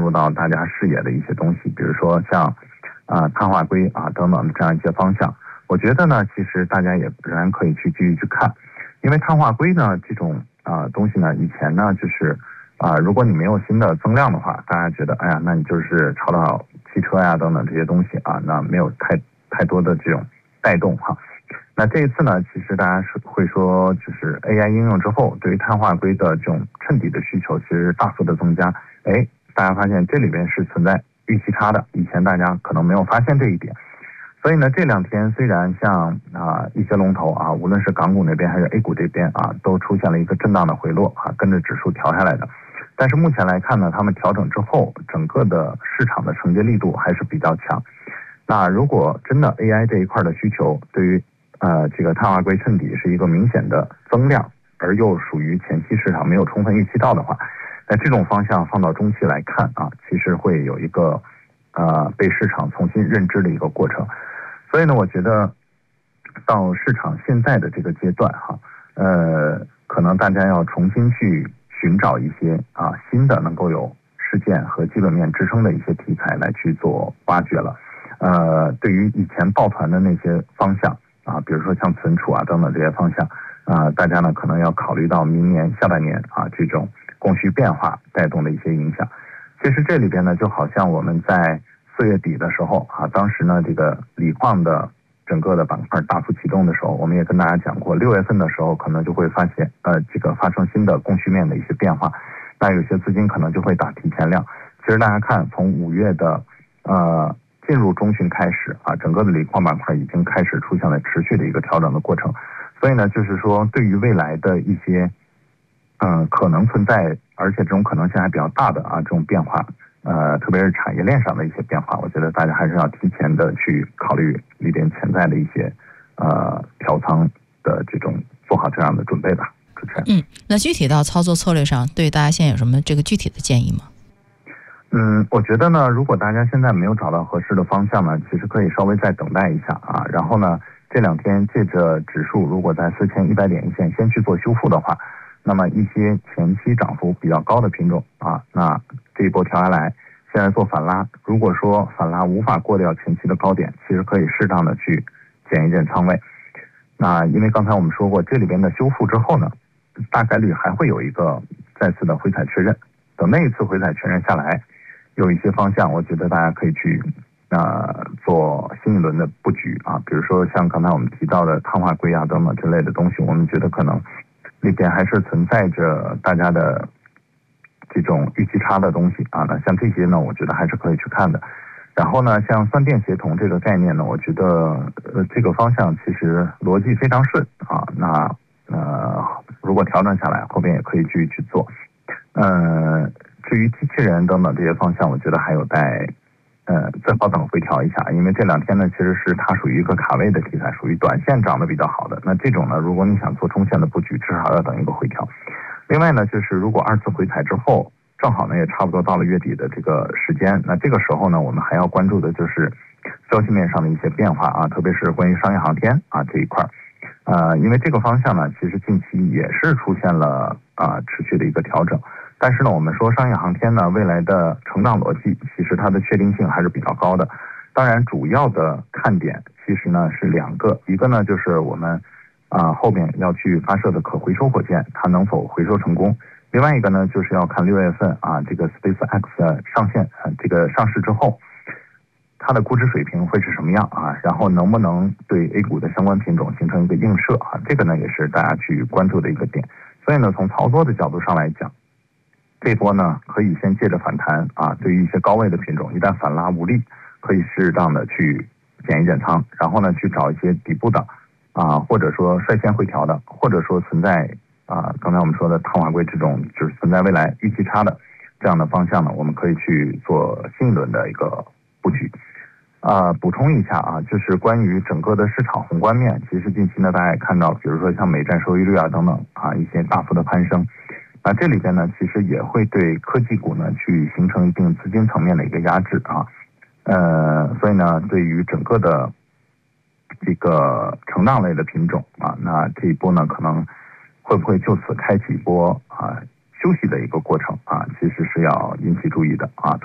入到大家视野的一些东西，比如说像碳化硅等等这样一些方向。我觉得呢，其实大家也仍然可以去继续去看，因为碳化硅呢这种东西呢，以前呢就是如果你没有新的增量的话，大家觉得哎呀，那你就是炒到汽车呀等等这些东西那没有太多的这种带动那这一次呢，其实大家会说，就是 AI 应用之后，对于碳化硅的这种衬底的需求其实大幅的增加。大家发现这里边是存在预期差的，以前大家可能没有发现这一点。所以呢，这两天虽然像一些龙头无论是港股那边还是 A 股这边都出现了一个震荡的回落跟着指数调下来的，但是目前来看呢，他们调整之后，整个的市场的承接力度还是比较强。那如果真的 AI 这一块的需求对于这个碳化硅衬底是一个明显的增量，而又属于前期市场没有充分预期到的话，那这种方向放到中期来看其实会有一个被市场重新认知的一个过程。所以呢，我觉得到市场现在的这个阶段可能大家要重新去寻找一些新的能够有事件和基本面支撑的一些题材来去做挖掘了。对于以前抱团的那些方向比如说像存储等等这些方向大家呢可能要考虑到明年下半年这种供需变化带动的一些影响。其实这里边呢，就好像我们在4月底的时候当时呢这个锂矿的整个的板块大幅启动的时候，我们也跟大家讲过，6月份的时候可能就会发现这个发生新的供需面的一些变化，那有些资金可能就会打提前量。其实大家看，从5月的进入中旬开始整个的锂矿板块已经开始出现了持续的一个调整的过程。所以呢，就是说对于未来的一些可能存在，而且这种可能性还比较大的这种变化，特别是产业链上的一些变化，我觉得大家还是要提前的去考虑里边潜在的一些调仓的这种做好这样的准备吧。主持人。 那具体到操作策略上，对大家现在有什么这个具体的建议吗？ 我觉得呢，如果大家现在没有找到合适的方向呢，其实可以稍微再等待一下然后呢，这2天借着指数如果在4100点一线先去做修复的话，那么一些前期涨幅比较高的品种那这一波调下来，现在做反拉，如果说反拉无法过掉前期的高点，其实可以适当的去减一减仓位。那因为刚才我们说过，这里边的修复之后呢，大概率还会有一个再次的回踩确认，等那一次回踩确认下来，有一些方向我觉得大家可以去做新一轮的布局比如说像刚才我们提到的碳化硅等等之类的东西，我们觉得可能里边还是存在着大家的这种预期差的东西那像这些呢，我觉得还是可以去看的。然后呢，像算电协同这个概念呢，我觉得这个方向其实逻辑非常顺那如果调整下来，后边也可以继续去做。至于机器人等等这些方向，我觉得还有待最好等回调一下，因为这2天呢，其实是它属于一个卡位的题材，属于短线涨得比较好的。那这种呢，如果你想做中线的布局，至少要等一个回调。另外呢，就是如果2次回踩之后，正好呢也差不多到了月底的这个时间，那这个时候呢，我们还要关注的就是消息面上的一些变化特别是关于商业航天这一块因为这个方向呢，其实近期也是出现了持续的一个调整。但是呢，我们说商业航天呢，未来的成长逻辑其实它的确定性还是比较高的。当然，主要的看点其实呢是2个，一个呢就是我们后面要去发射的可回收火箭，它能否回收成功；另外一个呢，就是要看6月份这个 SpaceX 上线这个上市之后，它的估值水平会是什么样然后能不能对 A 股的相关品种形成一个映射这个呢也是大家去关注的一个点。所以呢，从操作的角度上来讲，这波呢可以先借着反弹对于一些高位的品种，一旦反拉无力，可以适当的去减一减仓，然后呢去找一些底部的或者说率先回调的，或者说存在刚才我们说的碳化硅这种就是存在未来预期差的这样的方向呢，我们可以去做新一轮的一个布局。补充一下就是关于整个的市场宏观面，其实近期呢大家也看到，比如说像美债收益率等等一些大幅的攀升。这里边呢，其实也会对科技股呢去形成一定资金层面的一个压制所以呢，对于整个的这个成长类的品种那这一波呢，可能会不会就此开启一波休息的一个过程其实是要引起注意的